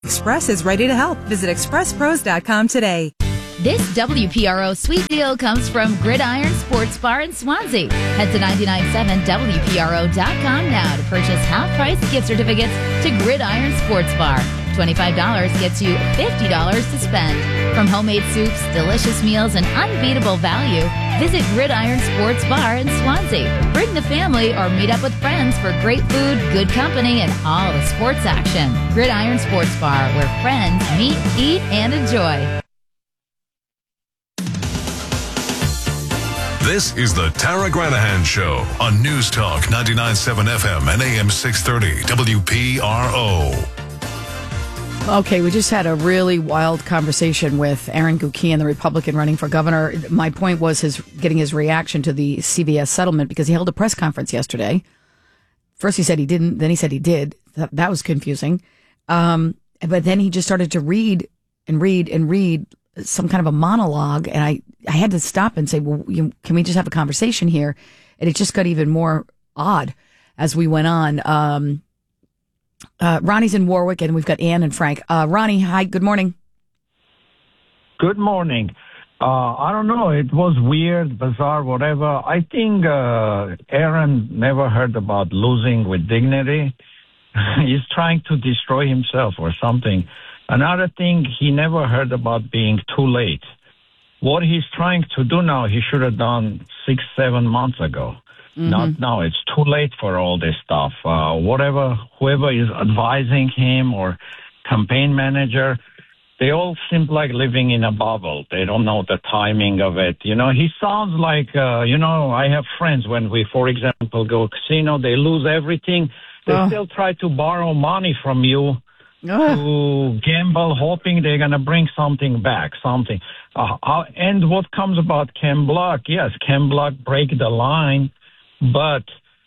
Express is ready to help. Visit expresspros.com today. This WPRO sweet deal comes from Gridiron Sports Bar in Swansea. Head to 997WPRO.com now to purchase half-price gift certificates to Gridiron Sports Bar. $25 gets you $50 to spend. From homemade soups, delicious meals, and unbeatable value, visit Gridiron Sports Bar in Swansea. Bring the family or meet up with friends for great food, good company, and all the sports action. Gridiron Sports Bar, where friends meet, eat, and enjoy. This is the Tara Granahan Show on News Talk 99.7 FM and AM 630 WPRO. Okay, we just had a really wild conversation with Aaron Guckian, the Republican running for governor. My point was getting his reaction to the CVS settlement because he held a press conference yesterday. First he said he didn't, then he said he did. That was confusing. But then he just started to read some kind of a monologue, and I had to stop and say, well, can we just have a conversation here? And it just got even more odd as we went on. Ronnie's in Warwick, and we've got Ann and Frank. Ronnie, hi, good morning. Good morning. I don't know, it was weird, bizarre, whatever. I think Aaron never heard about losing with dignity. He's trying to destroy himself or something. Another thing, he never heard about being too late. What he's trying to do now, he should have done 6-7 months ago. Mm-hmm. Not now. It's too late for all this stuff. Whoever is advising him or campaign manager, they all seem like living in a bubble. They don't know the timing of it. You know, he sounds like, I have friends when we, for example, go casino, they lose everything. They still try to borrow money from you to gamble, hoping they're going to bring something back, something. And what comes about Ken Block? Yes, Ken Block break the line, but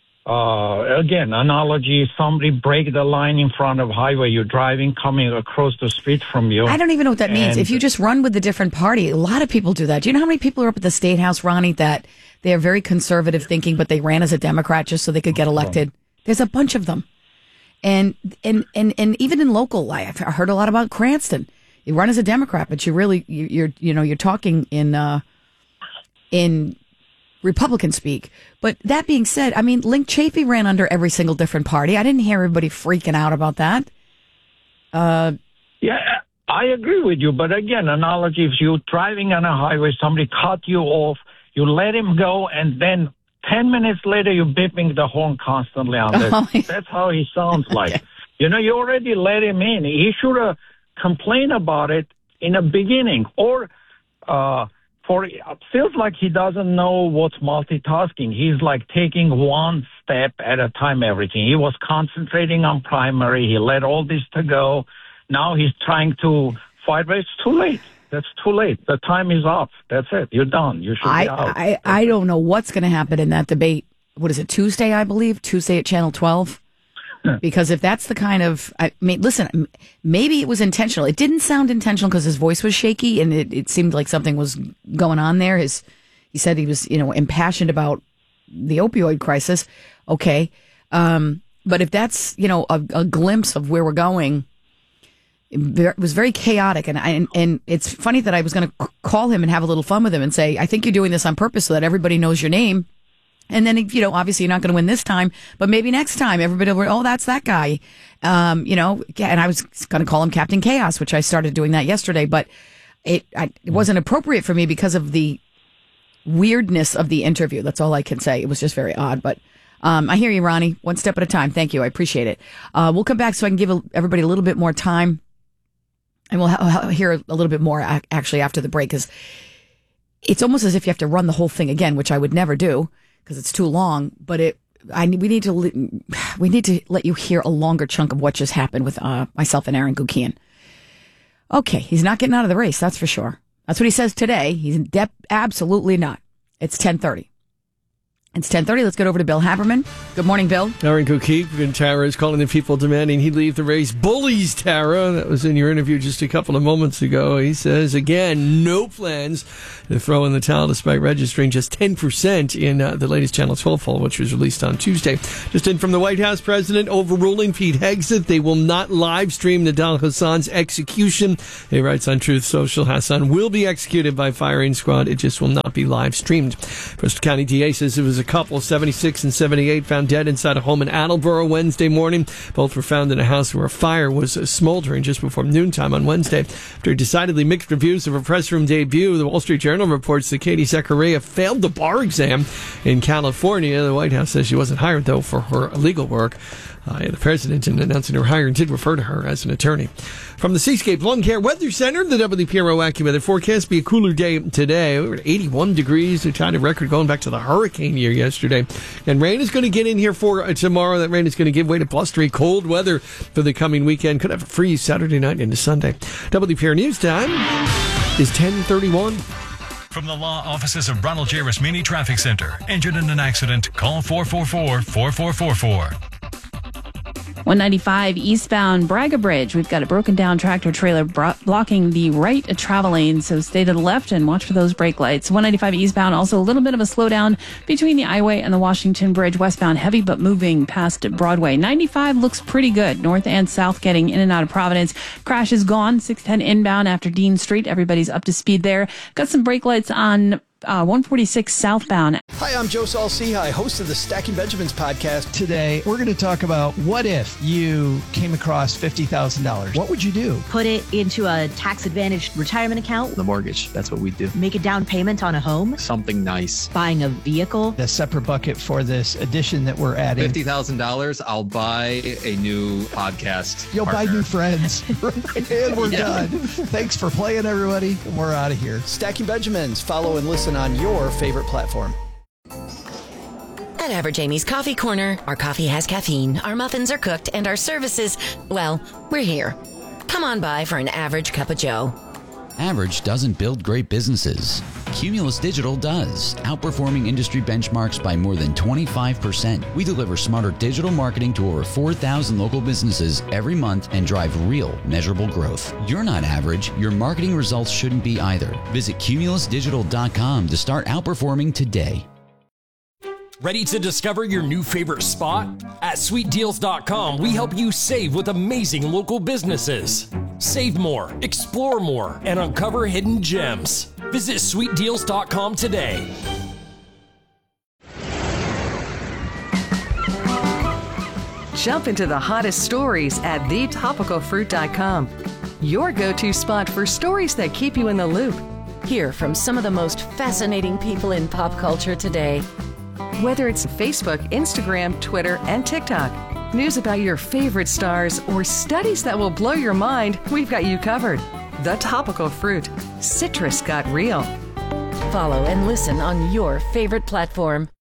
again, analogy, somebody break the line in front of highway, you're driving, coming across the street from you. I don't even know what that means. If you just run with a different party, a lot of people do that. Do you know how many people are up at the State House, Ronnie, that they are very conservative thinking, but they ran as a Democrat just so they could get elected? There's a bunch of them. And even in local life, I heard a lot about Cranston. You run as a Democrat, but you're talking in Republican speak. But that being said, I mean, Link Chafee ran under every single different party. I didn't hear everybody freaking out about that. Yeah, I agree with you. But again, analogy, if you're driving on a highway, somebody cut you off, you let him go, and then 10 minutes later, you're beeping the horn constantly on this. That's how he sounds like. Okay. You already let him in. He should have complained about it in the beginning. Or it feels like he doesn't know what's multitasking. He's like taking one step at a time, everything. He was concentrating on primary. He let all this to go. Now he's trying to fight, but it's too late. That's too late. The time is up. That's it. You're done. You should be out. I don't know what's going to happen in that debate. What is it, Tuesday, I believe? Tuesday at Channel 12? Because if that's the kind of... listen, maybe it was intentional. It didn't sound intentional because his voice was shaky and it seemed like something was going on there. He said he was, impassioned about the opioid crisis. Okay. But if that's, a glimpse of where we're going... It was very chaotic, and it's funny that I was going to call him and have a little fun with him and say, I think you're doing this on purpose so that everybody knows your name. And then, obviously you're not going to win this time, but maybe next time everybody will, that's that guy. And I was going to call him Captain Chaos, which I started doing that yesterday, but it wasn't appropriate for me because of the weirdness of the interview. That's all I can say. It was just very odd, but I hear you, Ronnie. One step at a time. Thank you. I appreciate it. We'll come back so I can give everybody a little bit more time. And we'll hear a little bit more actually after the break, because it's almost as if you have to run the whole thing again, which I would never do because it's too long. But we need to let you hear a longer chunk of what just happened with myself and Aaron Guckian. Okay, he's not getting out of the race, that's for sure. That's what he says today. He's absolutely not. It's 10:30. It's 10:30. Let's get over to Bill Haberman. Good morning, Bill. Aaron Coquille and Tara is calling the people demanding he leave the race. Bullies, Tara. That was in your interview just a couple of moments ago. He says, again, no plans to throw in the towel despite registering just 10% in the latest Channel 12 poll, which was released on Tuesday. Just in from the White House, President overruling Pete Hegseth. They will not live stream Nidal Hassan's execution. He writes on Truth Social, Hassan will be executed by firing squad. It just will not be live streamed. Bristol County DA says it was a couple, 76 and 78, found dead inside a home in Attleboro Wednesday morning. Both were found in a house where a fire was smoldering just before noontime on Wednesday. After decidedly mixed reviews of her press room debut, the Wall Street Journal reports that Katie Zachariah failed the bar exam in California. The White House says she wasn't hired, though, for her legal work. The president, in announcing her hiring, did refer to her as an attorney. From the Seascape Lawn Care Weather Center, the WPRO AccuWeather forecast be a cooler day today. We were at 81 degrees. We tied a record going back to the hurricane year yesterday. And rain is going to get in here for tomorrow. That rain is going to give way to blustery cold weather for the coming weekend. Could have a freeze Saturday night into Sunday. WPRO News Time is 10:31. From the law offices of Ronald J. Rasmini Traffic Center. Injured in an accident? Call 444-4444. 195 eastbound Braga Bridge. We've got a broken down tractor trailer blocking the right travel lane, so stay to the left and watch for those brake lights. 195 eastbound, also a little bit of a slowdown between the I-Way and the Washington Bridge. Westbound heavy but moving past Broadway. 95 looks pretty good, north and south getting in and out of Providence. Crash is gone, 610 inbound after Dean Street. Everybody's up to speed there. Got some brake lights on 146 southbound. Hi, I'm Joe Saul-Sehy, host of the Stacking Benjamins podcast. Today, we're going to talk about what if you came across $50,000. What would you do? Put it into a tax-advantaged retirement account. The mortgage, that's what we do. Make a down payment on a home. Something nice. Buying a vehicle. A separate bucket for this addition that we're adding. $50,000, I'll buy a new podcast You'll partner. buy new friends. And we're done. Thanks for playing, everybody. And we're out of here. Stacking Benjamins. Follow and listen on your favorite platform. At Average Amy's Coffee Corner, our coffee has caffeine, our muffins are cooked, and our services, well, we're here. Come on by for an average cup of joe. Average doesn't build great businesses. Cumulus Digital does, outperforming industry benchmarks by more than 25%. We deliver smarter digital marketing to over 4,000 local businesses every month and drive real, measurable growth. You're not average. Your marketing results shouldn't be either. Visit cumulusdigital.com to start outperforming today. Ready to discover your new favorite spot? At sweetdeals.com, we help you save with amazing local businesses. Save more, explore more, and uncover hidden gems. Visit sweetdeals.com today. Jump into the hottest stories at thetopicalfruit.com. Your go-to spot for stories that keep you in the loop. Hear from some of the most fascinating people in pop culture today. Whether it's Facebook, Instagram, Twitter, and TikTok, news about your favorite stars, or studies that will blow your mind, we've got you covered. The Topical Fruit. Citrus got real. Follow and listen on your favorite platform.